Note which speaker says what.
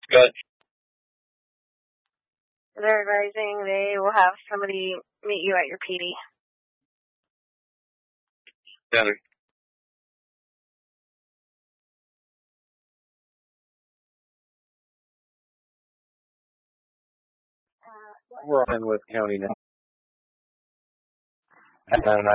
Speaker 1: Good.
Speaker 2: They're advising they will have somebody meet you at your PD.
Speaker 1: Better.
Speaker 3: We're in with county now. And